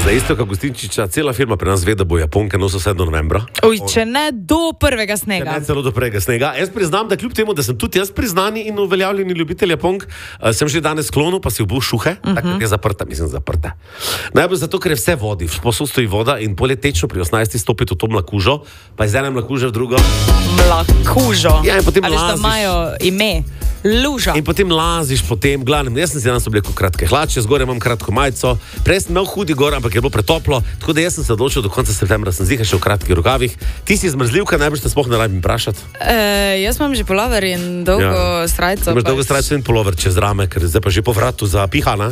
Za Iztoka Gustinčiča cela firma pri nas ve, da bo Japonka nosil vse do novembra. Če ne do prvega snega. Ne celo do prvega snega. Jaz priznam, da kljub temu, da sem tudi jaz priznani in uveljavljeni ljubitelj Japonk, sem že danes sklonil, pa si obul šuhe, tako je zaprta. Najbolj zato, ker je vse vodi, posod stoji voda in polje tečno pri 18 stopiti v to mlakužo, pa iz ene mlakuže v drugo. Mlakužo. Ja, in potem ali laziš. Ali imajo ime? Luža. In potem laziš po tem, glavnem, jaz sem si danes oblekal kratke hlače, zgoraj imam kratko majico, prej sem imel hudi gor, ampak je bilo pretoplo, tako da jaz sem se odločil do konca septembra, sem zihal še v kratkih rokavih. Ti si zmrzljivka, najbrž te sploh ne rabim vprašati. Jaz imam že polover in dolgo srajco. Imaš dolgo srajco in polover čez rame, ker zdaj pa že po vratu zapiha, ne?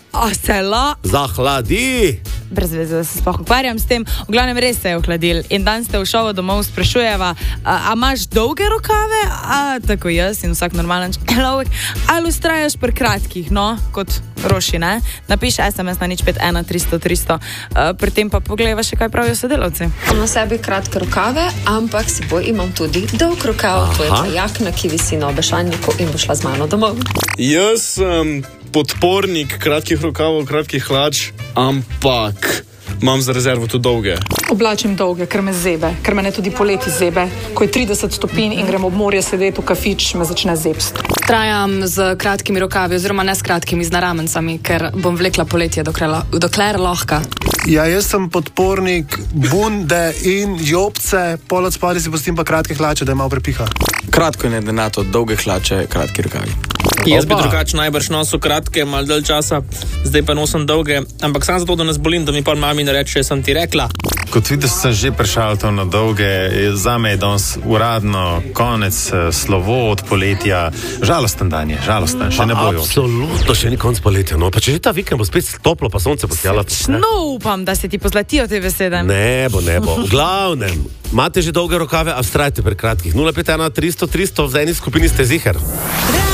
Zahladi! Brez veze, da se sploh ukvarjam s tem. V glavnem res se je ohladil. In dan ste v šovu domov sprašujeva, a imaš dolge rokave, tako jaz in vsak normalen človek, ali ustrajaš pri kratkih, no, kot Roši, ne? Napiš SMS na 051 300 300. Pri tem pa pogledaj še, kaj pravijo sodelavci. Imam na sebi kratke rokave, ampak si imam tudi dolg rokav. To je ta jakna, ki visi na obešalniku in bo šla z mano domov. Jaz sem podpornik kratkih rokavov, kratkih hlač, ampak imam za rezervo tudi dolge. Oblačim dolge, ker me zebe, ker me ne tudi poleti zebe. Ko je 30 stopinj in grem ob morje sedeti v kafič, me začne zebst. Trajam z kratkimi rokavi, oziroma ne s kratkimi, z naramencami, ker bom vlekla poletje, dokler lahko. Ja, jaz sem podpornik bunde in jopce, polod spadi si pustim pa kratke hlače, da je malo prepiha. Kratko je nedenato, dolge hlače, kratki rokavi. Jaz bi drugače najbrž nosil kratke, malo dalj časa, zdaj pa nosim dolge, ampak samo zato, da ne zbolim, da mi pa mami ne reče, sem ti rekla. Kot vidiš, sem že prešaltal na dolge, zame je danes uradno konec slovo od poletja. Žalosten dan je, žalosten, še ne bojo. Absolutno, še ni konc poletja, no, pa če že ta vikend bo spet toplo, pa sonce posijalo. No, upam, da se ti pozlatijo te besede. Ne bo. V glavnem, imate že dolge rokave, a vztrajte pri kratkih. 051 300 300, v eni skupini ste ziher.